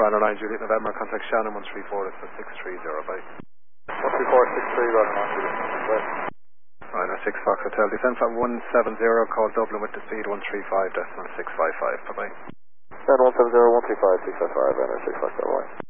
Ryanair 9 Juliet November, contact Shannon 134, that's a 630, bye. 134, 630, Ryanair 9 Juliet, bye. Ryanair 6 Fox Hotel, descend flight 170, call Dublin with the speed 135, decimal 655, bye-bye. Descend 170, 135, 655, Ryanair 6 Fox Hotel, bye.